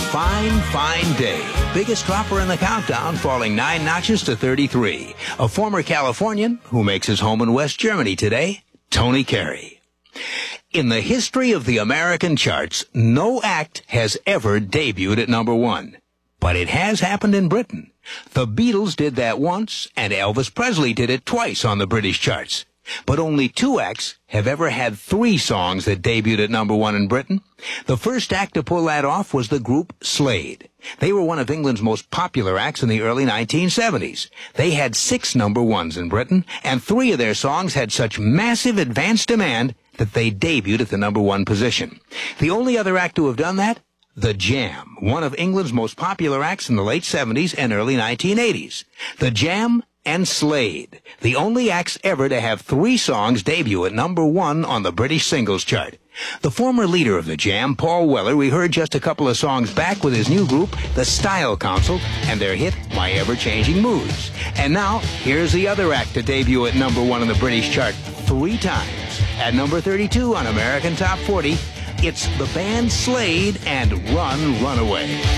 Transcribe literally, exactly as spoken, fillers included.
Fine, Fine Day. Biggest dropper in the countdown, falling nine notches to thirty-three. A former Californian who makes his home in West Germany today, Tony Carey. In the history of the American charts, no act has ever debuted at number one. But it has happened in Britain. The Beatles did that once, and Elvis Presley did it twice on the British charts. But only two acts have ever had three songs that debuted at number one in Britain. The first act to pull that off was the group Slade. They were one of England's most popular acts in the early nineteen seventies. They had six number ones in Britain, and three of their songs had such massive advance demand that they debuted at the number one position. The only other act to have done that? The Jam, one of England's most popular acts in the late seventies and early nineteen eighties. The Jam and Slade, the only acts ever to have three songs debut at number one on the British singles chart. The former leader of the Jam, Paul Weller, we heard just a couple of songs back with his new group, the Style Council, and their hit, My Ever-Changing Moods. And now, here's the other act to debut at number one on the British chart three times. At number thirty-two on American Top forty, it's the band Slade and Run, Run Away.